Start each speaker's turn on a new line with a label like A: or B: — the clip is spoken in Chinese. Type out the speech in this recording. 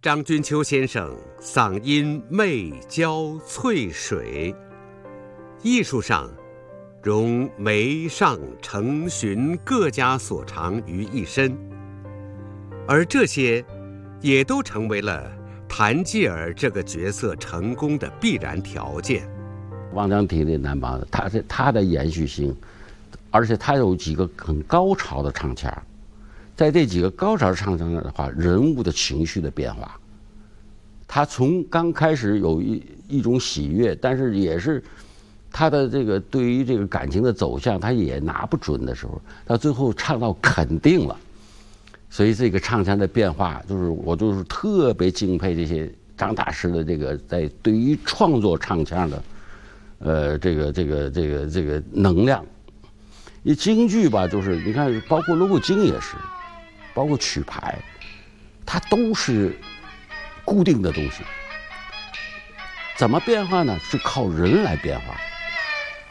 A: 张君秋先生嗓音媚娇翠水，艺术上融梅上承荀各家所长于一身，而这些也都成为了谭继儿这个角色成功的必然条件。
B: 汪江提的南梆子，他的延续性，而且他有几个很高潮的唱腔，在这几个高潮唱腔的话，人物的情绪的变化，他从刚开始有一种喜悦，但是也是他的这个对于这个感情的走向，他也拿不准的时候，到最后唱到肯定了，所以这个唱腔的变化，我特别敬佩这些张大师的这个在对于创作唱腔的，这个能量。一京剧吧，你看，包括锣鼓经也是，包括曲牌，它都是固定的东西。怎么变化呢？是靠人来变化。